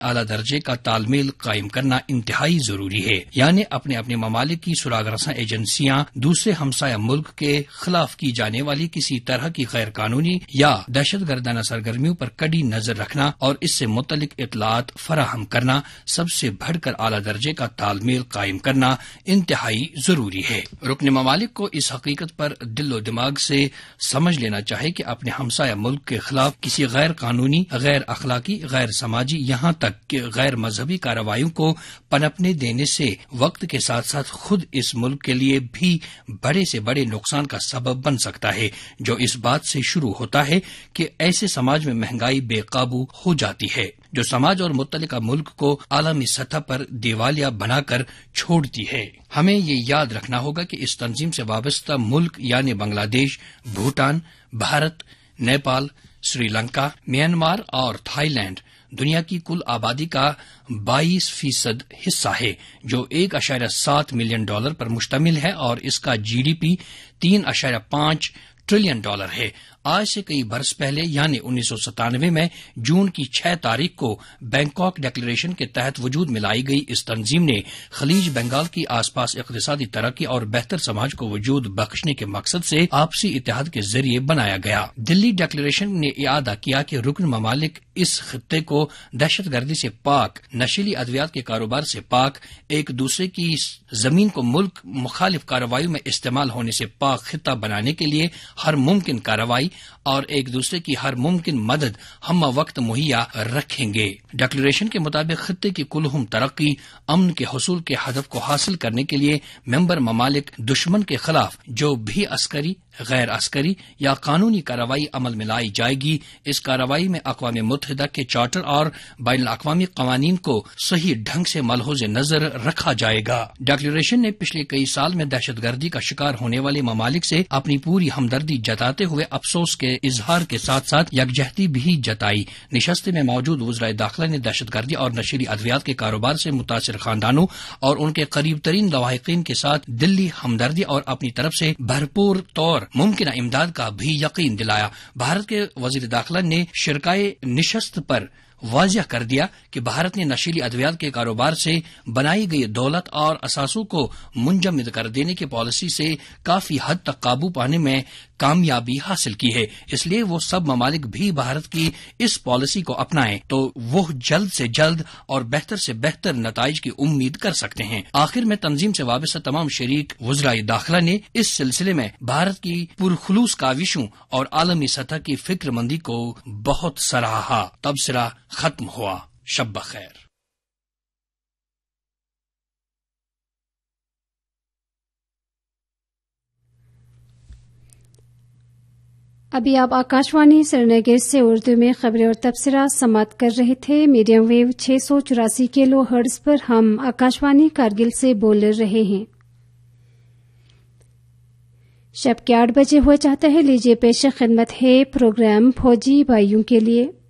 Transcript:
اعلیٰ درجے کا تال میل قائم کرنا انتہائی ضروری ہے، یعنی اپنے ممالک کی سراغ رساں ایجنسیاں دوسرے ہمسایہ ملک کے خلاف کی جانے والی کسی طرح کی غیر قانونی یا دہشت گردانہ سرگرمیوں پر کڑی نظر رکھنا اور اس سے متعلق اطلاعات فراہم کرنا، سب سے بڑھ کر اعلیٰ درجے کا تال میل قائم کرنا انتہائی ضروری ہے۔ رکن ممالک کو اس حقیقت پر دل و دماغ سے سمجھ لینا چاہیے کہ اپنے ہمسایہ ملک کے خلاف کسی غیر قانونی، غیر اخلاقی، غیر سماجی، یہاں تک کہ غیر مذہبی کارروائیوں کو پنپنے دینے سے وقت کے ساتھ ساتھ خود اس ملک کے لیے بھی بڑے سے بڑے نقصان کا سبب بن سکتا ہے، جو اس بات سے شروع ہوتا ہے کہ ایسے سماج میں مہنگائی بے قابو ہو جاتی ہے، جو سماج اور متعلقہ ملک کو عالمی سطح پر دیوالیہ بنا کر چھوڑتی ہے۔ ہمیں یہ یاد رکھنا ہوگا کہ اس تنظیم سے وابستہ ملک یعنی بنگلہ دیش، بھوٹان، بھارت، نیپال، سری لنکا، میانمار اور تھائی لینڈ دنیا کی کل آبادی کا 22% حصہ ہے، جو $1.7 ملین پر مشتمل ہے، اور اس کا GDP $3.5 ٹریلین ہے۔ آج سے کئی برس پہلے یعنی 1997 میں جون کی 6 تاریخ کو بینکاک ڈکلریشن کے تحت وجود میں لائی گئی اس تنظیم نے خلیج بنگال کی آس پاس اقتصادی ترقی اور بہتر سماج کو وجود بخشنے کے مقصد سے آپسی اتحاد کے ذریعے بنایا گیا۔ دلی ڈکلریشن نے اعادہ کیا کہ رکن ممالک اس خطے کو دہشت گردی سے پاک، نشیلی ادویات کے کاروبار سے پاک، ایک دوسرے کی زمین کو ملک مخالف کارروائیوں میں استعمال ہونے سے پاک خطہ بنانے کے لیے ہر ممکن کارروائی اور ایک دوسرے کی ہر ممکن مدد ہم وقت مہیا رکھیں گے۔ ڈکلریشن کے مطابق خطے کی کلہم ترقی، امن کے حصول کے ہدف کو حاصل کرنے کے لیے ممبر ممالک دشمن کے خلاف جو بھی عسکری، غیر عسکری یا قانونی کارروائی عمل میں لائی جائے گی، اس کارروائی میں اقوام متحدہ کے چارٹر اور بین الاقوامی قوانین کو صحیح ڈھنگ سے ملحوظ نظر رکھا جائے گا۔ ڈکلریشن نے پچھلے کئی سال میں دہشت گردی کا شکار ہونے والے ممالک سے اپنی پوری ہمدردی جتاتے ہوئے افسوس کے اظہار کے ساتھ ساتھ یکجہتی بھی جتائی۔ نشست میں موجود وزرائے داخلہ نے دہشت گردی اور نشیلی ادویات کے کاروبار سے متاثر خاندانوں اور ان کے قریب ترین لواحقین کے ساتھ دلی ہمدردی اور اپنی طرف سے بھرپور طور ممکنہ امداد کا بھی یقین دلایا۔ بھارت کے وزیر داخلہ نے شرکائے نشست پر واضح کر دیا کہ بھارت نے نشیلی ادویات کے کاروبار سے بنائی گئی دولت اور اثاثوں کو منجمد کر دینے کی پالیسی سے کافی حد تک قابو پانے میں کامیابی حاصل کی ہے، اس لیے وہ سب ممالک بھی بھارت کی اس پالیسی کو اپنائیں تو وہ جلد سے جلد اور بہتر سے بہتر نتائج کی امید کر سکتے ہیں۔ آخر میں تنظیم سے وابستہ تمام شریک وزرائے داخلہ نے اس سلسلے میں بھارت کی پرخلوص کاوشوں اور عالمی سطح کی فکر مندی کو بہت سراہا۔ تبصرہ ختم ہوا۔ شب بخیر۔ ابھی آپ آکاشوانی سری نگر سے اردو میں خبریں اور تبصرہ سماعت کر رہے تھے۔ میڈیم ویو 684 کلو ہرٹز پر ہم آکاشوانی کارگل سے بول رہے ہیں۔ شب کے 8 بجے ہو چاہتا ہے، لیجیے پیش خدمت ہے پروگرام فوجی بھائیوں کے لیے۔